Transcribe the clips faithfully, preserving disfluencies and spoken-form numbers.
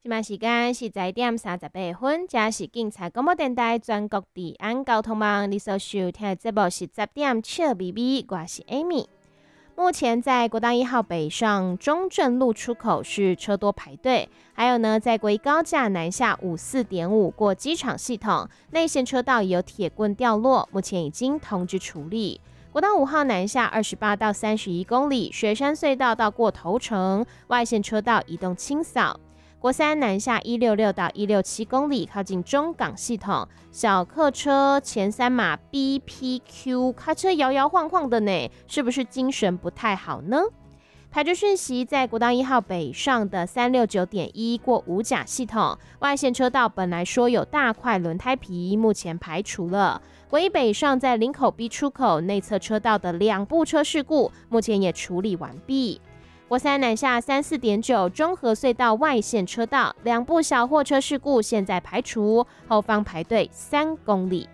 现在时间是十一点三十八分，这是警察广播电台全国治安交通网。你所收听的节目是十点笑咪咪，我是 Amy。目前在国道一号北上中正路出口是车多排队，还有呢，在国一高架南下五四点五过机场系统内线车道也有铁棍掉落，目前已经通知处理。国道五号南下二十八到三十一公里，雪山隧道到过头城外线车道移动清扫。国三南下一六六到一六七公里，靠近中港系统，小客车前三码 B P Q 开车摇摇晃晃的呢，是不是精神不太好呢？排队讯息，在国道一号北上的三六九点一过五甲系统外线车道，本来说有大块轮胎皮，目前排除了。国一北上在林口 B 出口内侧车道的两部车事故，目前也处理完毕。国三南下三四点九中和隧道外线车道两部小货车事故现在排除，后方排队三公里。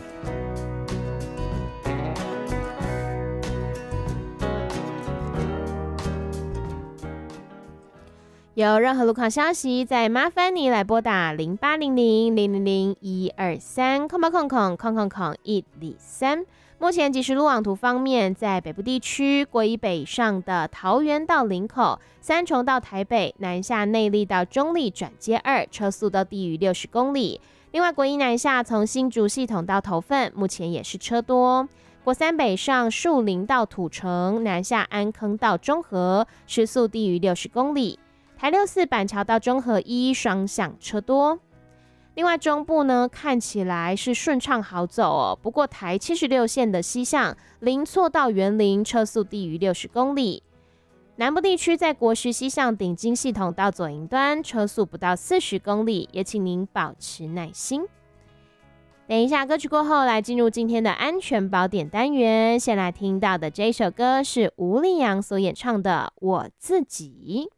有任何路况消息，再麻烦你来拨打零八零零零零零一二三空八空空空空空一二三。目前即时路网图方面，在北部地区，国一北上的桃园到林口、三重到台北、南下内坜到中坜转接二，车速都低于六十公里。另外，国一南下从新竹系统到头份，目前也是车多。国三北上树林到土城，南下安坑到中和，时速低于六十公里。台六四板桥到中和一双向车多。另外中部呢，看起来是顺畅好走哦，不过台七十六线的西向林错到园林，车速低于六十公里。南部地区在国十西向顶金系统到左营端，车速不到四十公里，也请您保持耐心。等一下歌曲过后，来进入今天的安全宝典单元。先来听到的这首歌是吴丽阳所演唱的《我自己》。